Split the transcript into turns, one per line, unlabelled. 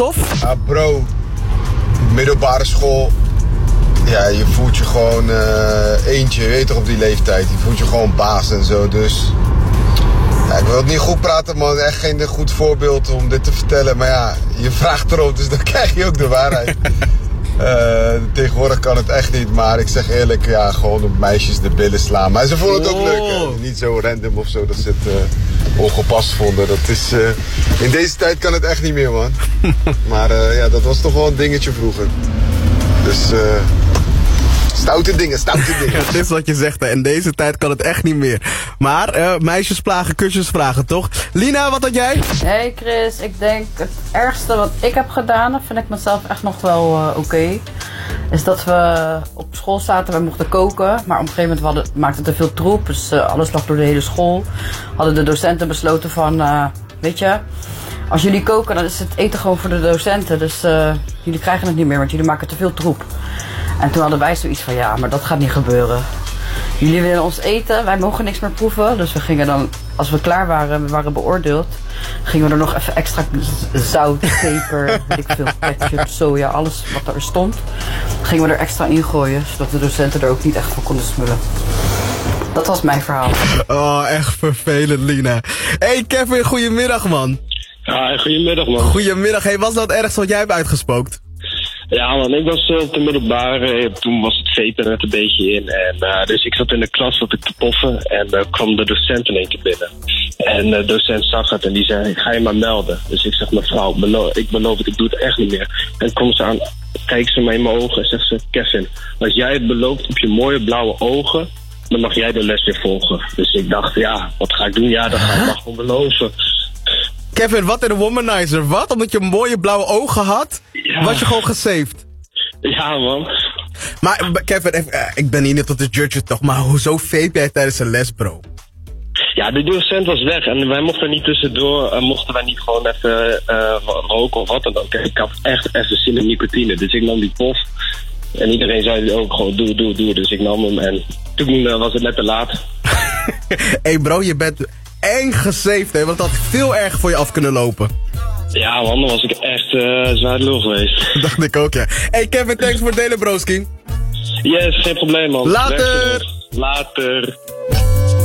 tof?
Ah bro, middelbare school. Ja, je voelt je gewoon eentje, weet je toch, op die leeftijd. Je voelt je gewoon baas en zo, dus... Ja, ik wil het niet goed praten, man. Echt geen goed voorbeeld om dit te vertellen. Maar ja, je vraagt erom, dus dan krijg je ook de waarheid. Tegenwoordig kan het echt niet, maar ik zeg eerlijk, ja, gewoon op meisjes de billen slaan. Maar ze vonden het ook leuk, hè. Niet zo random of zo, dat ze het ongepast vonden. Dat is, in deze tijd kan het echt niet meer, man. Maar ja, dat was toch wel een dingetje vroeger. Dus... stoute dingen.
Het is wat je zegt, hè. In deze tijd kan het echt niet meer. Maar meisjes plagen, kusjes vragen, toch? Lina, wat had jij?
Hey Chris, ik denk het ergste wat ik heb gedaan, dat vind ik mezelf echt nog wel oké. Is dat we op school zaten, wij mochten koken. Maar op een gegeven moment maakte te veel troep, dus alles lag door de hele school. Hadden de docenten besloten van, weet je... Als jullie koken, dan is het eten gewoon voor de docenten. Dus jullie krijgen het niet meer, want jullie maken te veel troep. En toen hadden wij zoiets van, ja, maar dat gaat niet gebeuren. Jullie willen ons eten, wij mogen niks meer proeven. Dus we gingen dan, als we klaar waren, we waren beoordeeld... gingen we er nog even extra zout, peper, weet ik veel, ketchup, soja, alles wat er stond... gingen we er extra in gooien, zodat de docenten er ook niet echt van konden smullen. Dat was mijn verhaal.
Oh, echt vervelend, Lina. Hey Kevin, goedemiddag, man.
Ja, goedemiddag, man.
Goedemiddag. Hey, was dat het ergste wat jij hebt uitgespookt?
Ja, man, ik was op de middelbare. Toen was het vapen net een beetje in. En dus ik zat in de klas wat ik te poffen. En kwam de docent in één keer binnen. En de docent zag het en die zei, ik ga je maar melden. Dus ik zeg, mevrouw, ik beloof het, ik doe het echt niet meer. En komt ze aan, kijkt ze mij in mijn ogen en zegt ze, Kevin, als jij het belooft op je mooie blauwe ogen, dan mag jij de les weer volgen. Dus ik dacht, ja, wat ga ik doen? Ja, dat ga ik maar gewoon beloven.
Kevin, wat een womanizer. Wat? Omdat je mooie blauwe ogen had?
Ja.
Was je gewoon gesaved?
Ja, man.
Maar Kevin, ik ben hier niet tot de judge toch, maar hoezo vape jij tijdens een les, bro?
Ja, de docent was weg en wij mochten niet tussendoor, mochten wij niet gewoon even roken of wat dan ook. Ik had echt even zin in nicotine, dus ik nam die pof. En iedereen zei ook gewoon, doe. Dus ik nam hem en toen was het net te laat.
Hey bro, je bent eng gesaved, hè, want dat had veel erger voor je af kunnen lopen.
Ja man, dan was ik echt zwaar de lul geweest.
Dacht ik ook, ja. Hey Kevin, thanks voor het delen, broski.
Yes, geen probleem man.
Later!
Later.